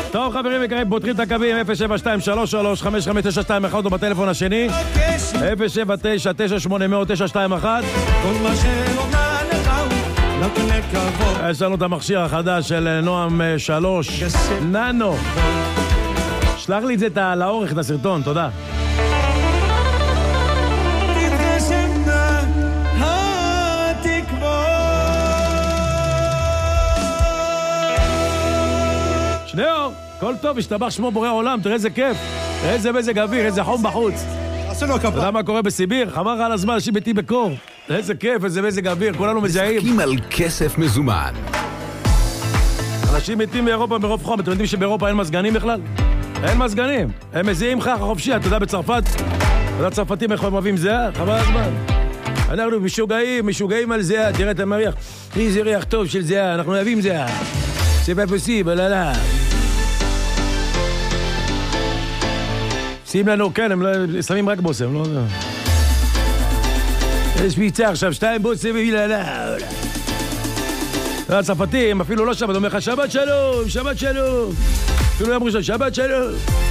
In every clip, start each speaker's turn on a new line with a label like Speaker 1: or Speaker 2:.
Speaker 1: טוב חברים יקרים, פותחים את הקווים 072-33-5592 או בטלפון השני 079-980-921. יש לנו את המכשיר החדש של נועם 3 ננו. שלח לי את זה לאורך, את הסרטון, תודה. שניאור, כל טוב, השתבח שמו בורא עולם, תראה איזה כיף, תראה איזה מזג אוויר, איזה חום בחוץ. אתה יודע מה קורה בסיביר? חמר על הזמן, אנשים מתים בקור. איזה כיף, איזה מזג אוויר, כולנו מזהים.
Speaker 2: משחקים על כסף מזומן.
Speaker 1: אנשים מתים באירופה מרוב חום, אתם יודעים שבאירופה אין מזגנים בכלל? אין מזגנים, הם מזיעים חך חופשי, אתה יודע בצרפת? אתה יודע צרפתים איך הם אוהבים זהה? חבל הזמן. אנחנו משוגעים על זהה, תראה את המריח. איזה ריח טוב של זהה, אנחנו אוהבים זהה. זה pas possible, לא. שים לנו, כן, הם שמים רק בוסם, לא יודע. יש מיצה עכשיו, 2 בוסם ויללה. הצרפתים, אפילו לא שבת, אומר לך, שבת שלום, שבת שלום. אפילו יום ראשון, שבת שלום.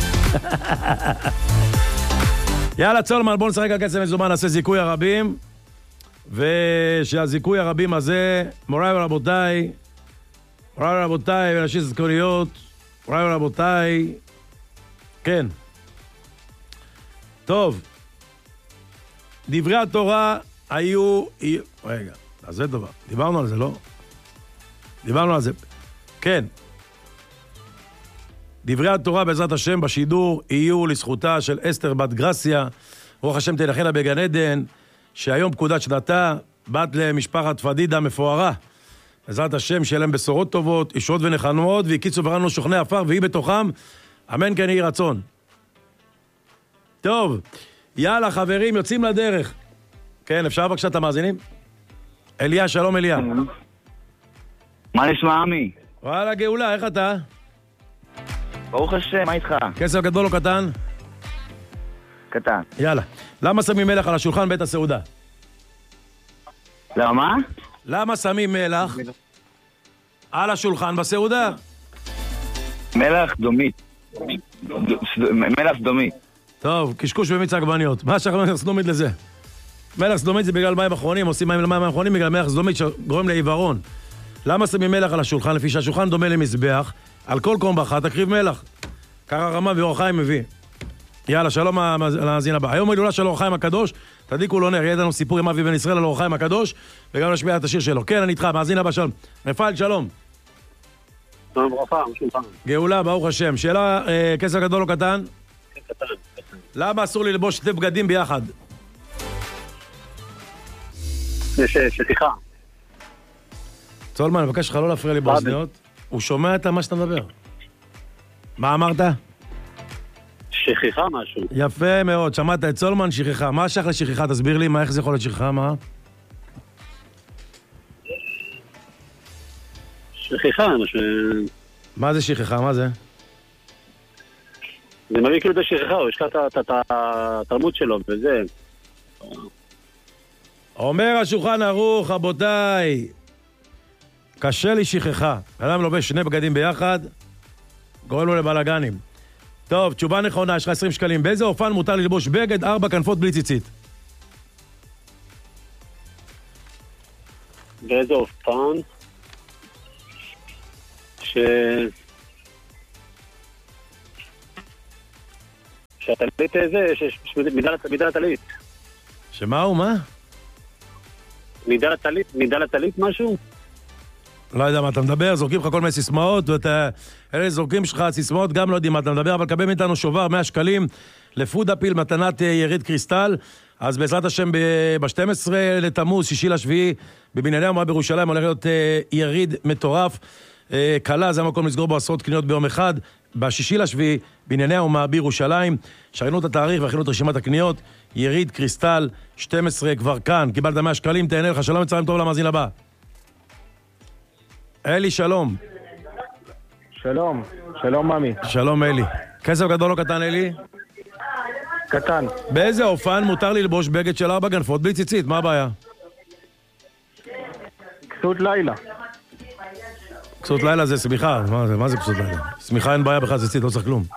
Speaker 1: יאללה, צולמן, בואו נשחק על כסף מזומן, נעשה זיכוי הרבים. ושהזיכוי הרבים הזה, מוריי ורבותיי, ונשים זכוריות, מוריי ורבותיי, כן. טוב, דברי התורה היו... רגע, אז זה דבר. דיברנו על זה, לא? דיברנו על זה. כן. דברי התורה בעזרת השם בשידור יהיו לזכותה של אסתר בת גרסיה, רוח השם תנחלה בגן עדן, שהיום פקודת שנתה, בת למשפחת פדידה מפוארה. בעזרת השם שיהיה להם בשורות טובות, ישועות ונחמות, והקיצו וראינו שוכני עפר, והיא בתוכם, אמן כן יהי רצון. טוב, יאללה חברים, יוצאים לדרך. כן, אפשר בבקשה את המאזינים? אליה, שלום אליה.
Speaker 3: מה נשמע עמי?
Speaker 1: וואלה גאולה, איך אתה?
Speaker 3: ברוך השם, מה איתך?
Speaker 1: כסף גדול או קטן?
Speaker 3: קטן.
Speaker 1: יאללה. למה שמים מלח על השולחן בית הסעודה?
Speaker 3: למה?
Speaker 1: למה שמים מלח על השולחן בסעודה?
Speaker 3: מלח דומית. מלח דומית.
Speaker 1: טוב, קשקוש במיץ עגבניות. מה שחר מלח סדומית לזה? מלח סדומית זה בגלל מים אחרונים, עושים מים למים אחרונים בגלל מלח סדומית שגורם לעיוורון. למה שמים מלח על השולחן? לפי שהשולחן דומה למזבח, על כל קום באחת תקריב מלח. ככה רמה ואור החיים מביא. יאללה, שלום למאזין הבא. היום הילולה של אור החיים הקדוש, תדליקו לו נר, יהיה לנו סיפור עם אבי בן ישראל על אור החיים הקדוש, וגם נשמיע את השיר שלו. כן, אני איתך, מאזין הבא, שלום. רפאל, שלום.
Speaker 4: שלום ברכה, שלום.
Speaker 1: גאולה, ברוך השם. שאלה, כסף גדול או קטן?
Speaker 4: קטן.
Speaker 1: למה אסור לי לבוש 2 בגדים ביחד?
Speaker 4: שתיכה.
Speaker 1: צולמן, אני מבקש לך לא להפריע לי באוזניות. הוא שומע את מה שאתה מדבר. מה אמרת?
Speaker 4: שכחה משהו.
Speaker 1: יפה מאוד, שמעת את צולמן, שכחה. מה שייך לשכחה? תסביר לי, איך זה יכול להיות שכחה, מה?
Speaker 4: שכחה,
Speaker 1: מה זה שכחה? מה זה?
Speaker 4: זה מביא כאילו את השכחה, הוא השקע את התרבות שלו, וזה...
Speaker 1: אומר השולחן ערוך, רבותיי, קשה לי שכחה. אדם לובש 2 בגדים ביחד, גורם לו לבלגנים. טוב, תשובה נכונה, יש לך 20 שקלים. באיזה אופן מותר ללבוש בגד 4 כנפות בלי ציצית?
Speaker 4: באיזה אופן? שהטלית זה, מידה לטלית.
Speaker 1: שמה הוא, מה?
Speaker 4: מידה לטלית משהו?
Speaker 1: לא יודע מה אתה מדבר, זורקים לך כל מיני סיסמאות, אלה זורקים שלך סיסמאות, גם לא יודעים מה אתה מדבר, אבל קבל מאיתנו שובר 100 שקלים לפודאפיל, מתנת יריד קריסטל. אז בעזרת השם ב-12 לתמוז, 6 לשביעי, בבנייני האומה בירושלים הולך להיות יריד מטורף. קלה, זה המקום לסגור בו עשרות קניות ביום אחד. ב-6 לשביעי, בנייני האומה בירושלים, שרינו את התאריך והכינו את רשימת הקניות. יריד קריסטל, 12 כבר כאן, קיבלת 100 שקלים, תהנה לך, שלום וצהריים טוב למאזין הבא. אלי, שלום.
Speaker 5: שלום, שלום ממי.
Speaker 1: שלום אלי. כסף גדול או קטן אלי?
Speaker 5: קטן.
Speaker 1: באיזה אופן מותר ללבוש בגד של 4 כנפות בלי ציצית? מה הבעיה?
Speaker 5: כסות לילה.
Speaker 1: כסות לילה זה סמיכה, מה זה כסות לילה? סמיכה אין בעיה בכלל, זה ציט, לא צריך כלום.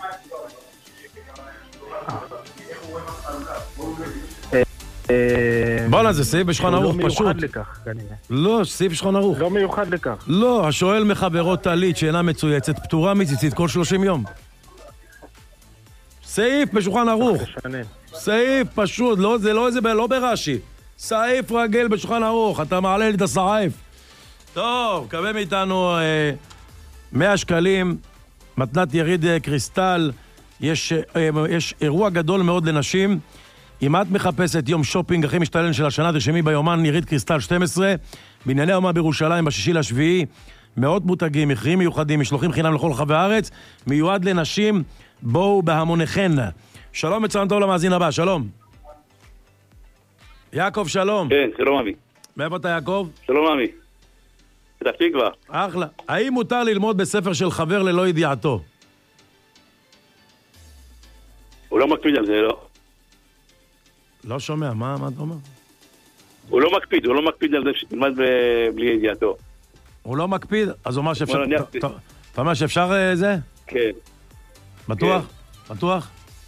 Speaker 1: בוא'נה, זה סעיף בשולחן ערוך, פשוט.
Speaker 5: לא מיוחד לכך, כנראה.
Speaker 1: לא, סעיף בשולחן ערוך.
Speaker 5: לא מיוחד לכך.
Speaker 1: לא, השואל מחברו טלית שאינה מצויצת, פטורה מציצית כל 30 יום. סעיף בשולחן ערוך. סעיף פשוט, לא, זה לא איזה, לא ברש"י. סעיף רגל בשולחן ערוך, אתה מעלה לי את הסעיף. טוב, קבל מאיתנו 100 שקלים, מתנת יריד קריסטל, יש אירוע גדול מאוד לנשים. אם את מחפשת יום שופינג הכי משתלם של השנה, תרשמי ביומן יריד קריסטל 12, בענייני אומה בירושלים ב6 ליולי, מאות מותגים, מחירים מיוחדים, משלוחים חינם לכל רחבי הארץ, מיועד לנשים, בואו בהמוניכן. שלום וצהריים טוב למאזין הבא, שלום. יעקב, שלום.
Speaker 4: כן, שלום עמי.
Speaker 1: מאיפה אתה יעקב?
Speaker 4: שלום עמי. פתח תקווה.
Speaker 1: אחלה. האם מותר ללמוד בספר של חבר ללא ידיעתו?
Speaker 4: הוא לא מקפיד על זה, לא.
Speaker 1: לא שומע, מה אתה אומר?
Speaker 4: הוא לא מקפיד על זה שתלמד בלי ידיעתו.
Speaker 1: הוא לא מקפיד? אז הוא אמר שאפשר... אתה אומר שאפשר זה?
Speaker 4: כן.
Speaker 1: בטוח? בטוח?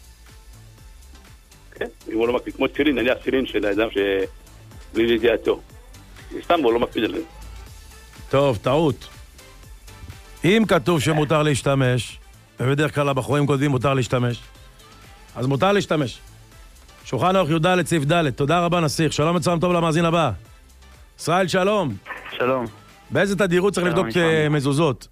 Speaker 4: כן, אם הוא לא מקפיד, כמו תפילין, נניח תפילין של האדם שבלי ידיעתו. סתם הוא לא מקפיד על זה.
Speaker 1: טוב, טעות. אם כתוב שמותר להשתמש, ובדרך כלל הבחורים כותבים מותר להשתמש, אז מותר להשתמש. שולחן ערוך י"ד סעיף ד'. תודה רבה נסיך. שלום וצהריים טוב למאזין הבא. ישראל, שלום.
Speaker 3: שלום.
Speaker 1: באיזה תדירות צריך לבדוק מזוזות?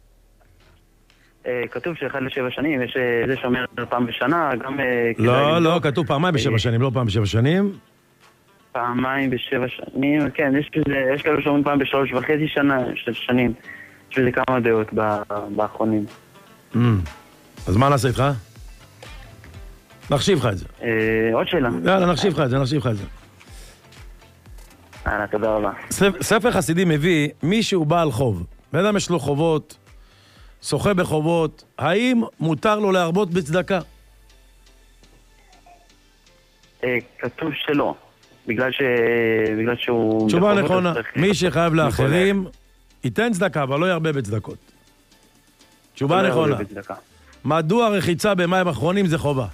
Speaker 3: כתוב שאחד ל7 שנים, יש זה שאומר פעם בשנה, גם...
Speaker 1: לא, כתוב פעמיים ב7 שנים, לא פעם ב7 שנים.
Speaker 3: פעמיים ב7 שנים, כן, יש כאלו שאומרים פעם ב3.5 שנים. יש בזה כמה דעות באחרונים.
Speaker 1: אז מה נעשה איתך? נחשיב לך את זה.
Speaker 3: עוד שאלה.
Speaker 1: יאללה, נחשיב לך את זה.
Speaker 3: תודה רבה.
Speaker 1: ספר חסידי מביא מישהו בעל חוב. בן אדם יש לו חובות, שוחה בחובות, האם מותר לו להרבות בצדקה?
Speaker 3: כתוב שלא. בגלל שהוא...
Speaker 1: תשובה נכונה. מי שחייב לאחרים, ייתן צדקה, אבל לא ירבה בצדקות. תשובה נכונה. מדוע רחיצה במים אחרונים זה חובה?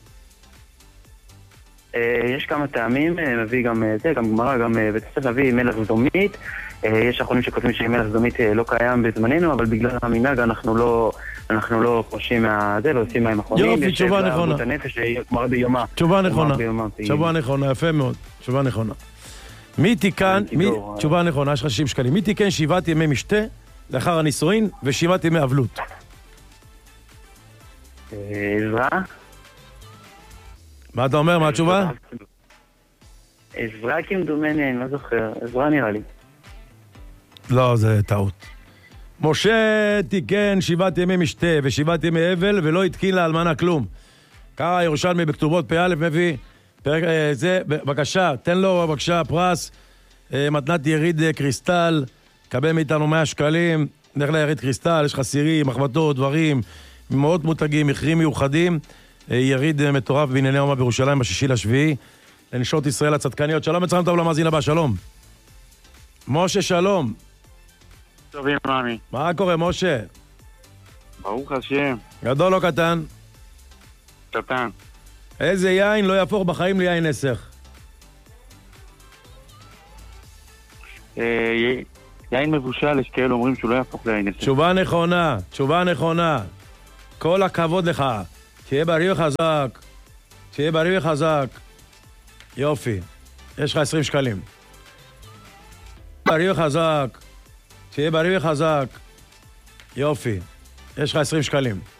Speaker 3: יש כמה טעמים, מביא גם זה, גם גמרא, גם בית הספר מביא מלח זדומית. יש אחרונים שכותבים שמלח זדומית לא קיים בזמננו, אבל בגלל המנהג אנחנו לא חושים מהזה ועושים מים אחרונים.
Speaker 1: יופי, תשובה נכונה.
Speaker 3: יש הנפש שגמרא ביומה.
Speaker 1: תשובה נכונה, יפה מאוד. תשובה נכונה. מי תיקן, תשובה נכונה, יש לך 60 שקלים. מי תיקן 7 ימי משתה לאחר הנישואין ו7 ימי אבלות?
Speaker 3: עזרא?
Speaker 1: מה אתה אומר? מה התשובה?
Speaker 3: עזרא כמדומני, אני לא זוכר. עזרא נראה לי.
Speaker 1: לא, זה טעות. משה תיקן 7 ימי משתה ו7 ימי אבל ולא התקין לאלמנה כלום. ככה ירושלמי בכתובות פ"א מביא פרק זה, בבקשה, תן לו בבקשה פרס, מתנת יריד קריסטל, קבל מאיתנו 100 שקלים, נלך ליריד קריסטל, יש לך סירים, מחבטות, דברים, מאות מותגים, מחירים מיוחדים, יריד מטורף בענייני אומה בירושלים ב6 ליולי, לנשות ישראל הצדקניות. שלום וצהריים טוב למאזין הבא, שלום. משה, שלום.
Speaker 6: טובים, מאמי.
Speaker 1: מה קורה, משה?
Speaker 6: ברוך השם.
Speaker 1: גדול או קטן?
Speaker 6: קטן.
Speaker 1: איזה יין לא יהפוך בחיים ליין נסך?
Speaker 6: יין מבושל, יש כאלה אומרים שהוא לא יהפוך ליין נסך.
Speaker 1: תשובה נכונה. כל הכבוד לך. תהיה בריא וחזק. יופי. יש לך 20 שקלים. תהיה בריא וחזק. יופי. יש לך 20 שקלים.